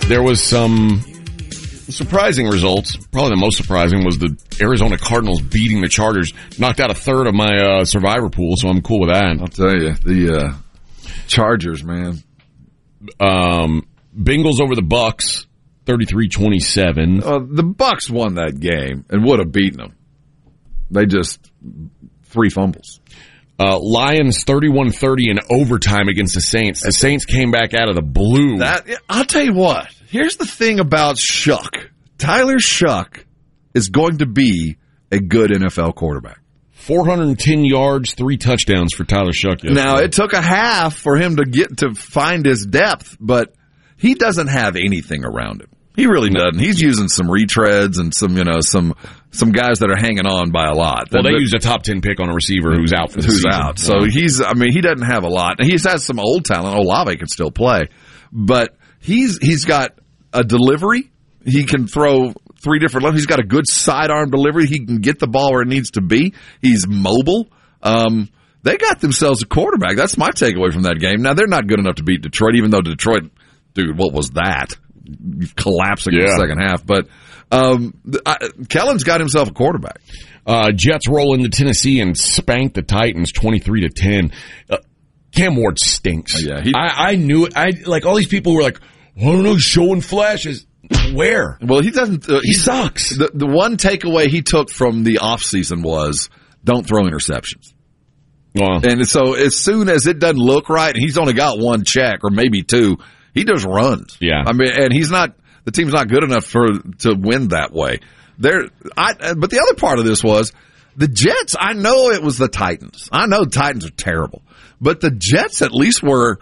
There was some surprising results. Probably the most surprising was the Arizona Cardinals beating the Chargers. Knocked out a third of my survivor pool, so I'm cool with that. I'll tell you, the Chargers, man. Bengals over the Bucks, 33-27. The Bucks won that game and would have beaten them. They just 3 fumbles. Lions 31-30 in overtime against the Saints. The Saints came back out of the blue. I'll tell you what. Here's the thing about Shuck. Tyler Shuck is going to be a good NFL quarterback. 410 yards, 3 touchdowns for Tyler Shuck yesterday. Now, it took a half for him to find his depth, but he doesn't have anything around him. He really doesn't. He's using some retreads and some guys that are hanging on by a lot. Well, they used a top 10 pick on a receiver who's out for the season. Out. So he doesn't have a lot. He has some old talent. Olave can still play, but he's got a delivery. He can throw 3 different levels. He's got a good sidearm delivery. He can get the ball where it needs to be. He's mobile. They got themselves a quarterback. That's my takeaway from that game. Now, they're not good enough to beat Detroit, even though Detroit, dude, what was that? Collapsing in the second half. But Kellen's got himself a quarterback. Jets roll into Tennessee and spank the Titans 23-10. Cam Ward stinks. Yeah, I knew it. Like all these people were like, I don't know, showing flashes. Where? Well, he doesn't. He sucks. The one takeaway he took from the offseason was don't throw interceptions. And so as soon as it doesn't look right, and he's only got 1 check or maybe 2, he just runs. Yeah. I mean, and the team's not good enough to win that way. But the other part of this was the Jets. I know it was the Titans. I know the Titans are terrible, but the Jets at least were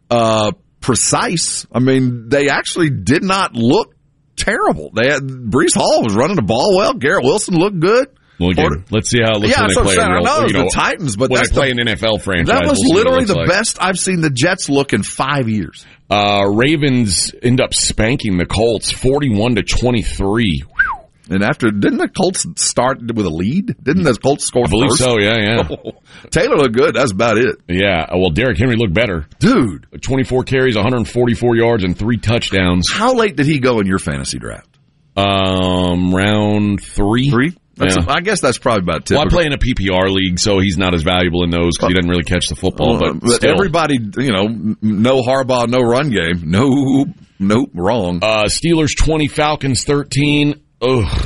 precise. I mean, they actually did not look terrible. Breece Hall was running the ball well. Garrett Wilson looked good. Well, again, let's see how it looks when they play the Titans, but when they play an NFL franchise. That was literally the best I've seen the Jets look in 5 years. Ravens end up spanking the Colts 41-23. And didn't the Colts start with a lead? Didn't the Colts score first? I believe so, yeah. Taylor looked good. That's about it. Yeah. Well, Derrick Henry looked better. Dude. 24 carries, 144 yards, and 3 touchdowns. How late did he go in your fantasy draft? Round 3. 3? I guess that's probably about typical. Well, I play in a PPR league, so he's not as valuable in those because he doesn't really catch the football. But still. Everybody, no Harbaugh, no run game. Nope, wrong. Steelers 20, Falcons 13. Ugh.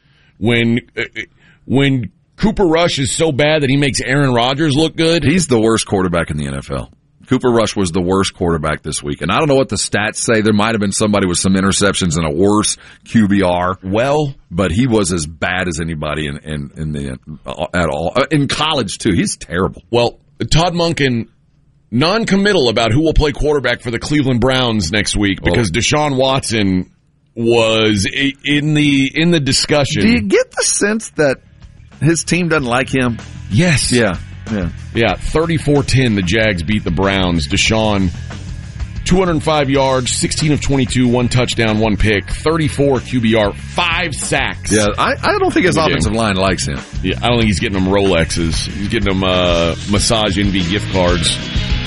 When Cooper Rush is so bad that he makes Aaron Rodgers look good. He's the worst quarterback in the NFL. Cooper Rush was the worst quarterback this week. And I don't know what the stats say. There might have been somebody with some interceptions and a worse QBR. Well, but he was as bad as anybody at all. In college, too. He's terrible. Well, Todd Monken, non-committal about who will play quarterback for the Cleveland Browns next week because Deshaun Watson was in the discussion. Do you get the sense that his team doesn't like him? Yes. Yeah. 34-10, the Jags beat the Browns. Deshaun, 205 yards, 16 of 22, 1 touchdown, 1 pick, 34 QBR, 5 sacks. Yeah, I don't think his offensive line likes him. Yeah, I don't think he's getting them Rolexes. He's getting them Massage Envy gift cards.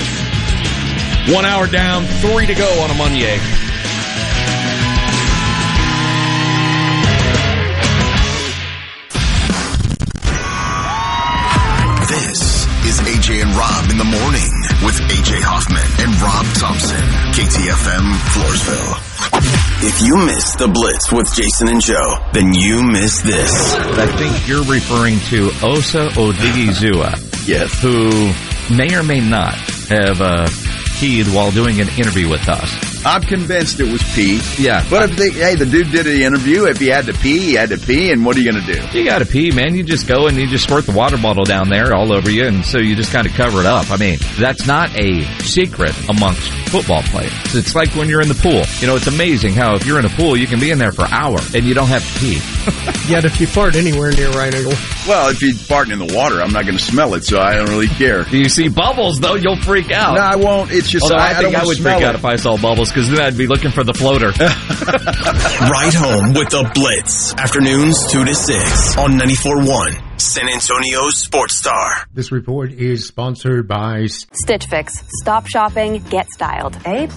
1 hour down, 3 to go on a Monday. Is AJ and Rob in the morning with AJ Hoffman and Rob Thompson. KTFM Floresville. If you missed the Blitz with Jason and Joe, then you missed this. I think you're referring to Osa Odigizua. Yes. Who may or may not have peed while doing an interview with us. I'm convinced it was pee. Yeah. But the dude did the interview. If he had to pee, he had to pee. And what are you going to do? You got to pee, man. You just go and you just squirt the water bottle down there all over you. And so you just kind of cover it up. I mean, that's not a secret amongst football players. It's like when you're in the pool. It's amazing how if you're in a pool, you can be in there for hours and you don't have to pee. Yet if you fart anywhere near right angle. Well, if you're farting in the water, I'm not going to smell it, so I don't really care. Do you see bubbles, though? You'll freak out. No, I won't. It's just I think I would freak out if I saw bubbles, because then I'd be looking for the floater. Right home with the Blitz. Afternoons 2 to 6 on 94.1 San Antonio Sports Star. This report is sponsored by Stitch Fix. Stop shopping, get styled.